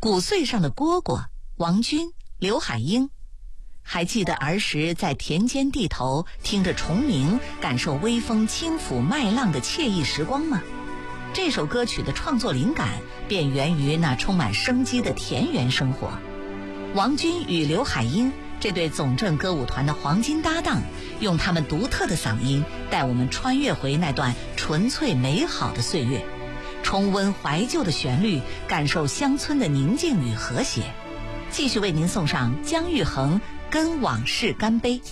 谷穗上的蝈蝈，王军、刘海英。还记得儿时在田间地头听着虫鸣，感受微风轻抚麦浪的惬意时光吗？这首歌曲的创作灵感便源于那充满生机的田园生活。王军与刘海英这对总政歌舞团的黄金搭档，用他们独特的嗓音带我们穿越回那段纯粹美好的岁月，重温怀旧的旋律，感受乡村的宁静与和谐。继续为您送上姜育恒《跟往事干杯》。